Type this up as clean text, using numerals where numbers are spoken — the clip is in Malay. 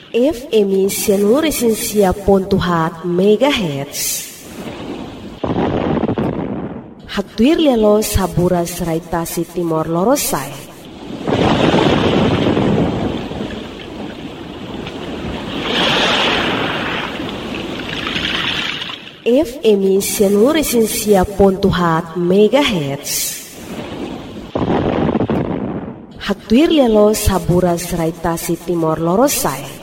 FM 105.4 MHz. Hatuir lelo saburas raitasi Timor Lorosai. FM 105.4 MHz. Hatuir lelo saburas raitasi Timor Lorosai.